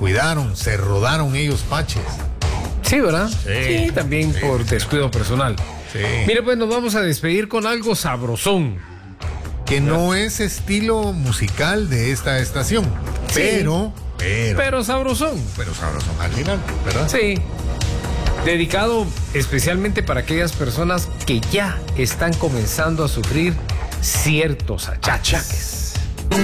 descuidaron, se rodaron ellos paches. Sí, ¿verdad? Sí, también sí, por descuido personal. Sí. Mire, pues nos vamos a despedir con algo sabrosón. Que no es estilo musical de esta estación, Sí. pero sabrosón. sabrosón al final, ¿verdad? Sí. Dedicado especialmente para aquellas personas que ya están comenzando a sufrir ciertos achaques.